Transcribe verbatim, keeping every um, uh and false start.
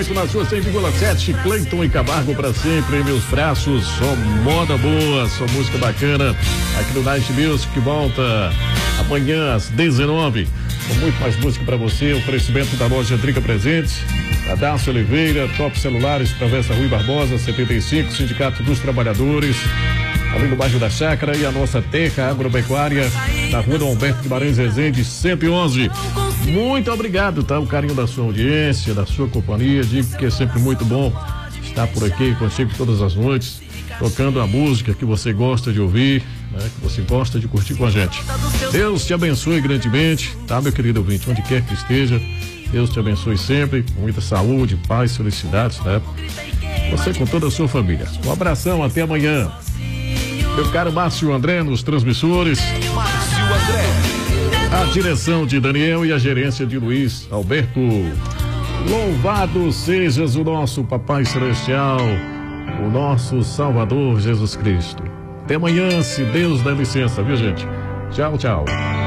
oito na sua cem vírgula sete. Cleiton e Camargo pra sempre em meus braços. Só moda boa, só música bacana. Aqui no Night Music que volta amanhã às dezenove. Com muito mais música pra você. Oferecimento da loja Drica Presentes. Adácio Oliveira, Top Celulares, Travessa Rui Barbosa, setenta e cinco, Sindicato dos Trabalhadores, ali no bairro da Chácara, e a nossa Terra Agropecuária, na rua do Alberto Guimarães Rezende, cento e onze. Muito obrigado, tá? O carinho da sua audiência, da sua companhia. Digo que é sempre muito bom estar por aqui contigo todas as noites, tocando a música que você gosta de ouvir, né? Que você gosta de curtir com a gente. Deus te abençoe grandemente, tá, meu querido ouvinte, onde quer que esteja. Deus te abençoe sempre, com muita saúde, paz, felicidades, né? Você com toda a sua família. Um abração, até amanhã. Meu caro Márcio André nos transmissores. Márcio André. A direção de Daniel e a gerência de Luiz Alberto. Louvado sejas o nosso Papai Celestial, o nosso Salvador Jesus Cristo. Até amanhã, se Deus dá licença, viu, gente? Tchau, tchau.